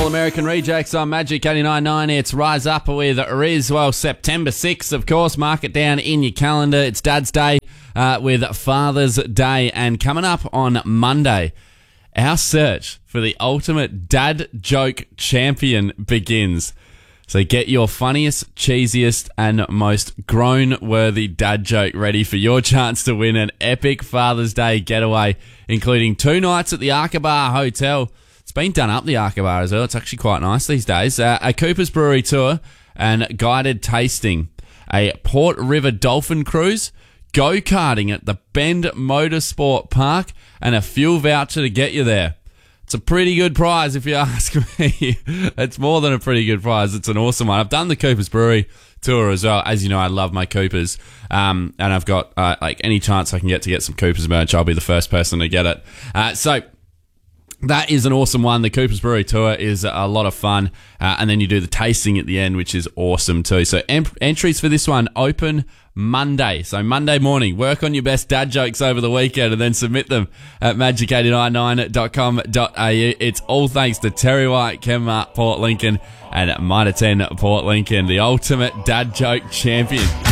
All American Rejects on Magic 89.9. It's Rise Up with Riz. Well, September 6th, of course. Mark it down in your calendar. It's Dad's Day with Father's Day. And coming up on Monday, our search for the ultimate dad joke champion begins. So get your funniest, cheesiest, and most groan-worthy dad joke ready for your chance to win an epic Father's Day getaway, including 2 nights at the Arkaba Hotel. It's been done up, the Arkaba, as well. It's actually quite nice these days. A Cooper's Brewery tour and guided tasting. A Port River dolphin cruise, go-karting at the Bend Motorsport Park, and a fuel voucher to get you there. It's a pretty good prize, if you ask me. It's more than a pretty good prize. It's an awesome one. I've done the Cooper's Brewery tour as well. As you know, I love my Coopers. And I've got, any chance I can get some Coopers merch, I'll be the first person to get it. So that is an awesome one. The Cooper's Brewery tour is a lot of fun. And then you do the tasting at the end, which is awesome too. So entries for this one open Monday. So Monday morning, work on your best dad jokes over the weekend and then submit them at magic899.com.au. It's all thanks to Terry White, Kemart, Port Lincoln, and Mitre 10 Port Lincoln, the ultimate dad joke champion.